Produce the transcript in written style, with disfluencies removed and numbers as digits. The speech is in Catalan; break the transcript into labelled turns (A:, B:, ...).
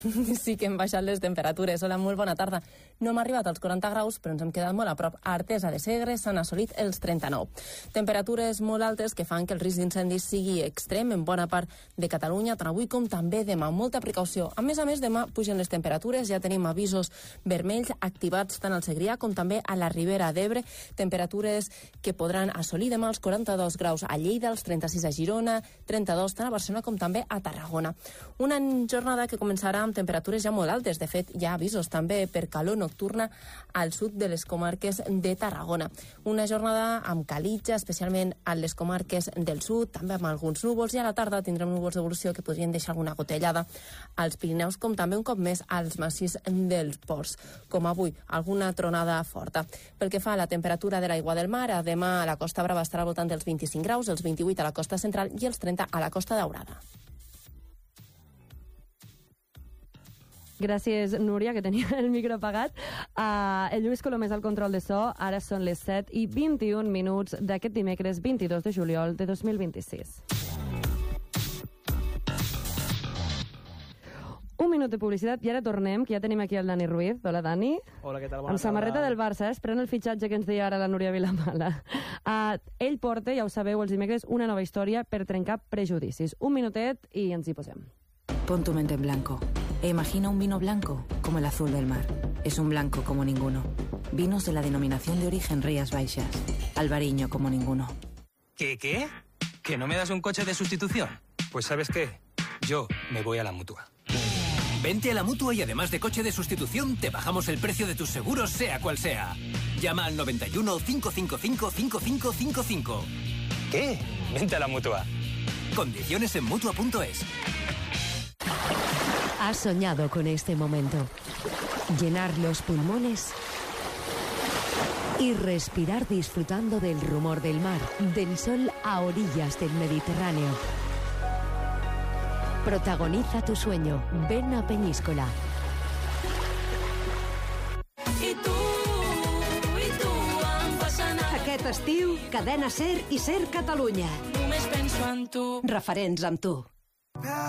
A: Sí que hem baixat les temperatures. Hola, molt bona tarda. No hem arribat als 40 graus, però ens hem quedat molt a prop. A Artesa de Segre s'han assolit els 39. Temperatures molt altes que fan que el risc d'incendis sigui extrem en bona part de Catalunya, tant avui com també demà. Molta precaució. A més, demà pugen les temperatures. Ja tenim avisos vermells activats tant al Segrià com també a la Ribera d'Ebre. Temperatures que podran assolir demà els 42 graus a Lleida, els 36 a Girona, 32 tant a Barcelona com també a Tarragona. Una jornada que començarà amb temperatures ja molt altes. De fet, hi ha avisos també per calor nocturna al sud de les comarques de Tarragona. Una jornada amb calitja, especialment a les comarques del sud, també amb alguns núvols, i a la tarda tindrem núvols d'evolució que podrien deixar alguna gotellada als Pirineus, com també un cop més als massís dels ports. Com avui, alguna tronada forta. Pel que fa a la temperatura de l'aigua del mar, demà a la Costa Brava estarà al voltant dels 25 graus, els 28 a la costa central i els 30 a la Costa Daurada.
B: Gràcies, Núria, que tenia el micro apagat. El Lluís Colomés al control de so. Ara són les 7:21 d'aquest dimecres 22 de juliol de 2026. Un minut de publicitat i ara tornem, que ja tenim aquí el Dani Ruiz. Hola, Dani.
C: Hola, què tal? Bona
B: amb samarreta del Barça, esperant el fitxatge que ens deia ara la Núria Vilamala. Ell porta, ja ho sabeu, els dimecres, una nova història per trencar prejudicis. Un minutet i ens hi posem.
D: Pon tu mente en blanco e imagina un vino blanco como el azul del mar. Es un blanco como ninguno. Vinos de la denominación de origen Rías Baixas. Albariño como ninguno.
E: ¿Qué? ¿Que no me das un coche de sustitución? Pues ¿sabes qué? Yo me voy a la Mutua.
F: Vente a la Mutua y además de coche de sustitución, te bajamos el precio de tus seguros, sea cual sea. Llama al 91 555 5555.
E: ¿Qué? Vente a la Mutua.
F: Condiciones en Mutua.es.
G: ¿Has soñado con este momento? Llenar los pulmones y respirar disfrutando del rumor del mar, del sol a orillas del Mediterráneo. Protagoniza tu sueño. Ven a Peñíscola.
H: Aquest estiu, Cadena SER i SER Catalunya.
I: Només penso en tu.
H: Referents amb tu.